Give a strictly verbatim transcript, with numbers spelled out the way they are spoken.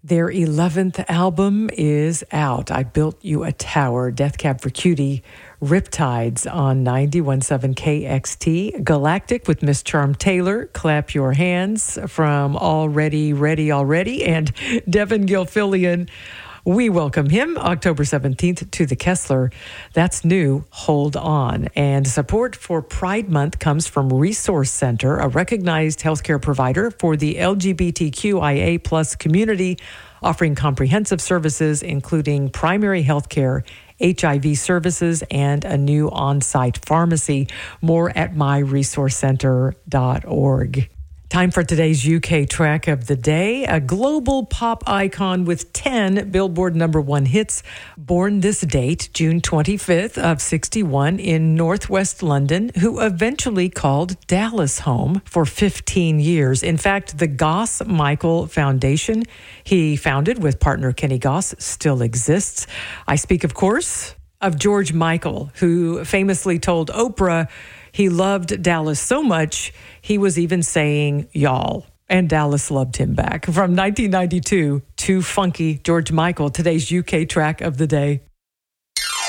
Their eleventh album is out. I Built You a Tower, Death Cab for Cutie, Riptides on ninety-one point seven K X T, Galactic with Miss Charm Taylor, Clap Your Hands from Already Ready Already, and Devin Gilfillian. We welcome him October seventeenth to the Kessler. That's new. Hold on. And support for Pride Month comes from Resource Center, a recognized healthcare provider for the L G B T Q I A plus community, offering comprehensive services, including primary healthcare, H I V services, and a new on-site pharmacy. More at my resource center dot org. Time for today's U K track of the day. A global pop icon with ten Billboard number one hits, born this date, June twenty-fifth of sixty-one in northwest London, who eventually called Dallas home for fifteen years. In fact, the Goss Michael Foundation he founded with partner Kenny Goss still exists. I speak, of course, of George Michael, who famously told Oprah he loved Dallas so much, he was even saying, y'all. And Dallas loved him back. From nineteen ninety-two, Too Funky, George Michael, today's U K track of the day.